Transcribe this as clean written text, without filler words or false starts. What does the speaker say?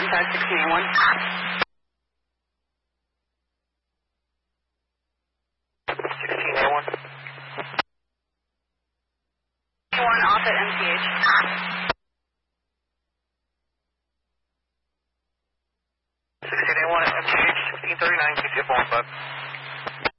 contact 1681. 1681. One off at MCH. 1681 MCH 1639, KCF 15.